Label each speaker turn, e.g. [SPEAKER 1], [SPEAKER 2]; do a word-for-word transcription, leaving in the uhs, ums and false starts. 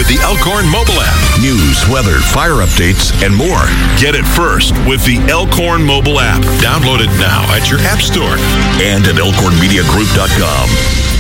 [SPEAKER 1] with the Elkhorn mobile app.
[SPEAKER 2] News, weather, fire updates, and more.
[SPEAKER 1] Get it first with the Elkhorn mobile app. Download it now at your app store
[SPEAKER 2] and at elkhorn media group dot com.